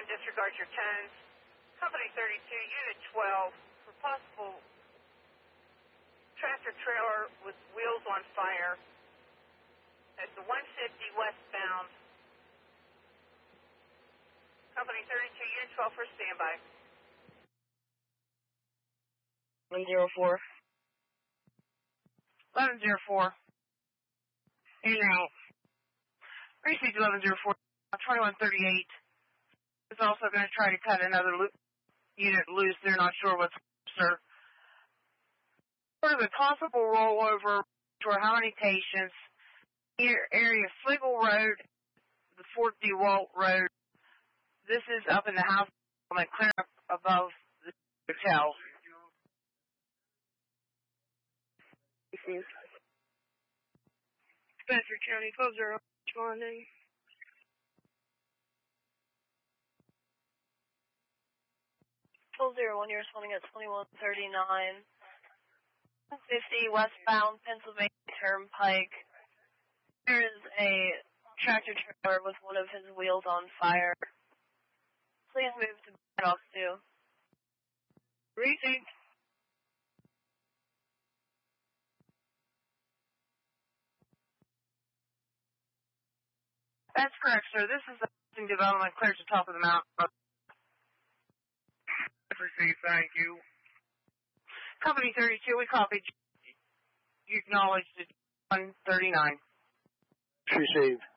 1, disregard your tones. Company 32, Unit 12, for possible tractor trailer with wheels on fire at the 150 westbound. Company 32, Unit 12 for standby. 104. 1104. In and out. Received 1104. 2138 is also going to try to cut another unit loose. They're not sure what's sir. What is a possible rollover for how many patients? Here, area Flegel Road, the Fort DeWalt Road. This is up in the house, clear up above the hotel. Bedford County, 12-0, responding. 1201, you're responding at 2139. 50 westbound Pennsylvania Turnpike. There is a tractor trailer with one of his wheels on fire. Please move to Bad 2. Received. That's correct, sir. This is the housing development clear to top of the mountain. Received, thank you. Company 32, we copied. You acknowledged it. 139. Received.